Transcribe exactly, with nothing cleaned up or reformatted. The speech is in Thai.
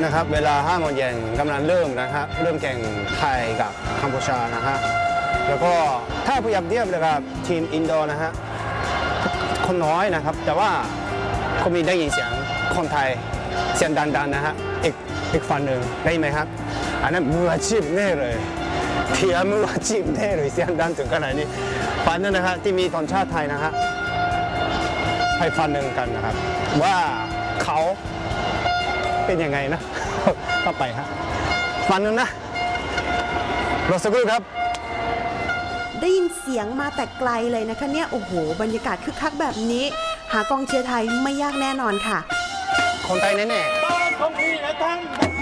นะครับเวลาห้าโมงเย็นกำลังเริ่มนะครับเริ่มแข่งไทยกับกัมพูชานะฮะแล้วก็ถ้าเปรียบเทียบเลยครับทีมอินโดนะฮะคนน้อยนะครับแต่ว่าเขามีได้ยินเสียงคนไทยเสียงดังๆนะฮะอีกอีกฝั่งหนึ่งได้ไหมครับอันนั้นมืออาชีพแน่เลยเทียมืออาชีพแน่เลยเสียงดังถึงขนาดนี้ฝั่งนั้นนะฮะที่มีธงชาติไทยนะฮะให้ฟังหนึ่งกันนะครับว่าเขาเป็นยังไงนะก็ไปฮะฟังหนึ่งนะรอสักครู่ครับได้ยินเสียงมาแต่ไกลเลยนะคะเนี่ยโอ้โหบรรยากาศคึกคักแบบนี้หากองเชียร์ไทยไม่ยากแน่นอนค่ะคนไทยแน่ๆบ้านของพี่นะท่าน